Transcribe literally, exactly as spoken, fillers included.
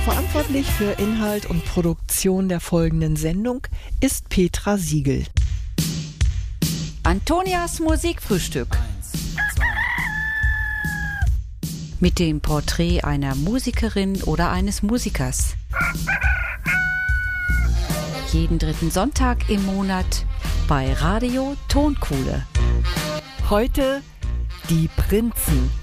Verantwortlich für Inhalt und Produktion der folgenden Sendung ist Petra Siegel. Antonias Musikfrühstück. Mit dem Porträt einer Musikerin oder eines Musikers. Jeden dritten Sonntag im Monat bei Radio Tonkuhle. Heute die Prinzen.